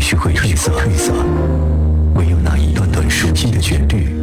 绪会褪色，唯有那一段段熟悉的旋律